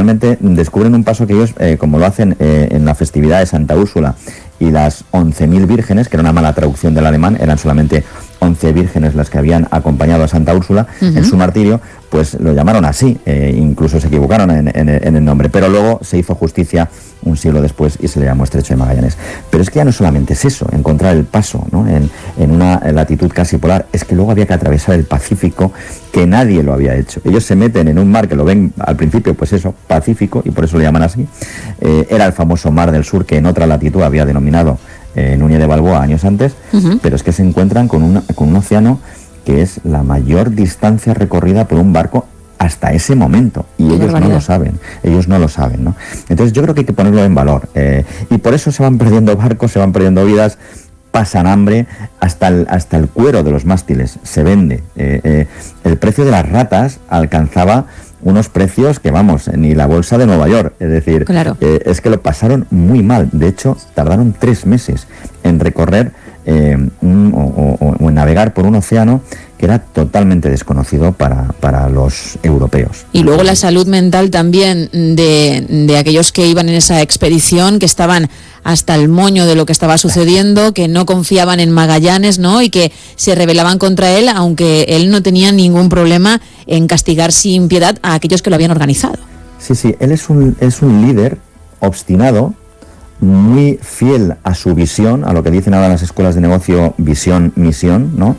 realmente descubren un paso que ellos, como lo hacen en la festividad de Santa Úrsula y las 11.000 vírgenes, que era una mala traducción del alemán, eran solamente 11 vírgenes las que habían acompañado a Santa Úrsula en su martirio, pues lo llamaron así, incluso se equivocaron en el nombre, pero luego se hizo justicia un siglo después y se le llamó Estrecho de Magallanes. Pero es que ya no solamente es eso, encontrar el paso, ¿no?, en una latitud casi polar, es que luego había que atravesar el Pacífico, que nadie lo había hecho. Ellos se meten en un mar que lo ven al principio, pues eso, Pacífico, y por eso lo llaman así. Era el famoso Mar del Sur, que en otra latitud había denominado Núñez de Balboa años antes, pero es que se encuentran con un océano que es la mayor distancia recorrida por un barco hasta ese momento, y ellos no lo saben, ¿no? Entonces yo creo que hay que ponerlo en valor, y por eso se van perdiendo barcos, se van perdiendo vidas, pasan hambre, hasta el cuero de los mástiles se vende. El precio de las ratas alcanzaba unos precios que, vamos, ni la bolsa de Nueva York, es decir, claro. Es que lo pasaron muy mal. De hecho, tardaron 3 meses en recorrer o en navegar por un océano que era totalmente desconocido para los europeos. Y luego la salud mental también de aquellos que iban en esa expedición, que estaban hasta el moño de lo que estaba sucediendo, que no confiaban en Magallanes, ¿no?, y que se rebelaban contra él, aunque él no tenía ningún problema en castigar sin piedad a aquellos que lo habían organizado. Sí, él es un líder obstinado, muy fiel a su visión, a lo que dicen ahora las escuelas de negocio, visión, misión, ¿no?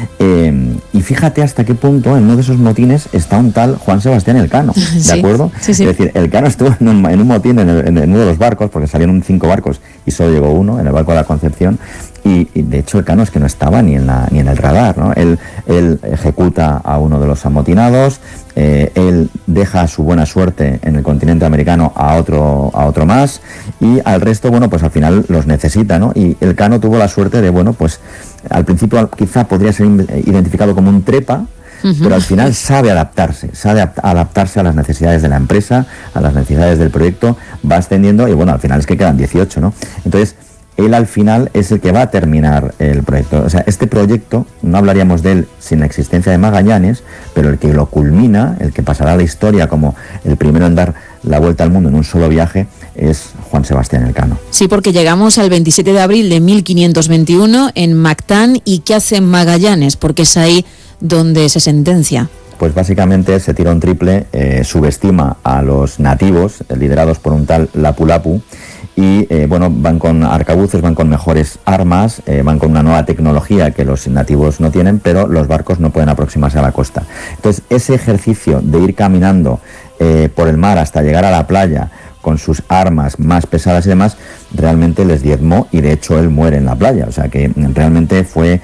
Y fíjate hasta qué punto en uno de esos motines está un tal Juan Sebastián Elcano, ¿de acuerdo? Sí. Es decir, Elcano estuvo en un motín en uno de los barcos, porque salieron 5 barcos y solo llegó uno, en el barco de la Concepción, y de hecho Elcano es que no estaba ni en el radar, ¿no? Él ejecuta a uno de los amotinados, él deja su buena suerte en el continente americano a otro más, y al resto, bueno, pues al final los necesita, ¿no? Y Elcano tuvo la suerte de, bueno, pues al principio quizá podría ser identificado como un trepa, pero al final sabe adaptarse a las necesidades de la empresa, a las necesidades del proyecto, va ascendiendo, y bueno, al final es que quedan 18, ¿no? Entonces, él al final es el que va a terminar el proyecto. O sea, este proyecto, no hablaríamos de él sin la existencia de Magallanes, pero el que lo culmina, el que pasará a la historia como el primero en dar la vuelta al mundo en un solo viaje, es Juan Sebastián Elcano. Sí, porque llegamos al 27 de abril de 1521 en Mactán. ¿Y qué hace Magallanes? Porque es ahí donde se sentencia. Pues básicamente se tira un triple, subestima a los nativos, liderados por un tal Lapu Lapu, y bueno, van con arcabuces, van con mejores armas, van con una nueva tecnología que los nativos no tienen, pero los barcos no pueden aproximarse a la costa. Entonces, ese ejercicio de ir caminando por el mar hasta llegar a la playa con sus armas más pesadas y demás, realmente les diezmó, y de hecho él muere en la playa. O sea que realmente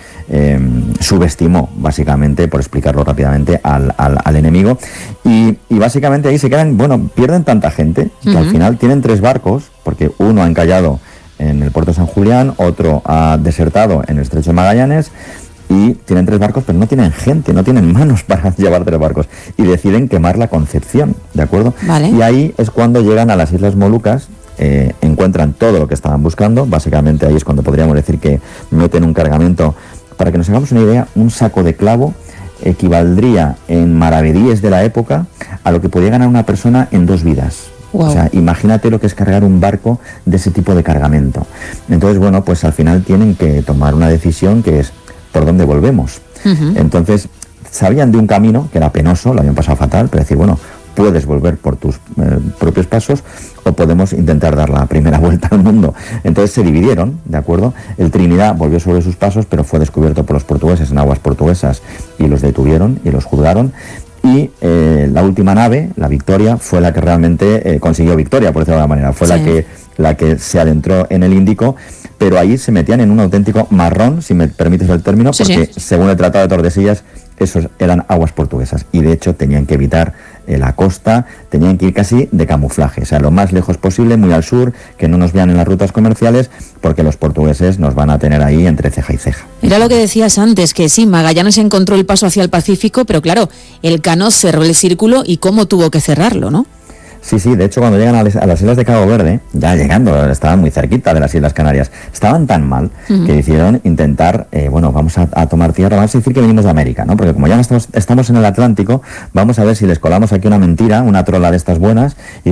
subestimó, básicamente, por explicarlo rápidamente, al enemigo, y básicamente ahí se quedan, bueno, pierden tanta gente que al final tienen 3 barcos, porque uno ha encallado en el puerto de San Julián, otro ha desertado en el Estrecho de Magallanes, y tienen 3 barcos, pero no tienen gente, no tienen manos para llevar 3 barcos, y deciden quemar la Concepción, ¿de acuerdo? Vale. Y ahí es cuando llegan a las Islas Molucas, encuentran todo lo que estaban buscando. Básicamente ahí es cuando podríamos decir que meten un cargamento. Para que nos hagamos una idea, un saco de clavo equivaldría en maravedíes de la época a lo que podía ganar una persona en 2 vidas. Wow. O sea, imagínate lo que es cargar un barco de ese tipo de cargamento. Entonces, bueno, pues al final tienen que tomar una decisión, que es por dónde volvemos. Entonces, sabían de un camino que era penoso, lo habían pasado fatal, pero decir, bueno, puedes volver por tus propios pasos, o podemos intentar dar la primera vuelta al mundo. Entonces se dividieron, ¿de acuerdo? El Trinidad volvió sobre sus pasos, pero fue descubierto por los portugueses en aguas portuguesas, y los detuvieron y los juzgaron. Y la última nave, la Victoria, fue la que realmente consiguió victoria, por decirlo de alguna manera. Fue la que se adentró en el Índico, pero ahí se metían en un auténtico marrón, si me permites el término, porque según el Tratado de Tordesillas, esos eran aguas portuguesas, y de hecho tenían que evitar la costa, tenían que ir casi de camuflaje, o sea, lo más lejos posible, muy al sur, que no nos vean en las rutas comerciales, porque los portugueses nos van a tener ahí entre ceja y ceja. Era lo que decías antes, que sí, Magallanes encontró el paso hacia el Pacífico, pero claro, Elcano cerró el círculo, y cómo tuvo que cerrarlo, ¿no? Sí, de hecho cuando llegan a las islas de Cabo Verde, ya llegando, estaban muy cerquita de las Islas Canarias, estaban tan mal que decidieron intentar, bueno, vamos a tomar tierra, vamos a decir que venimos de América, ¿no? Porque como ya estamos en el Atlántico, vamos a ver si les colamos aquí una mentira, una trola de estas buenas, y